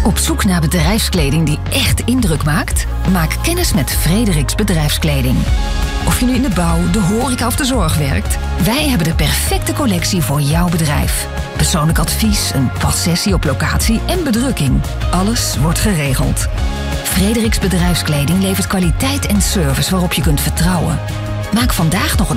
Op zoek naar bedrijfskleding die echt indruk maakt? Maak kennis met Frederiks Bedrijfskleding. Of je nu in de bouw, de horeca of de zorg werkt, wij hebben de perfecte collectie voor jouw bedrijf. Persoonlijk advies, een passessie op locatie en bedrukking. Alles wordt geregeld. Frederiks Bedrijfskleding levert kwaliteit en service waarop je kunt vertrouwen. Maak vandaag nog een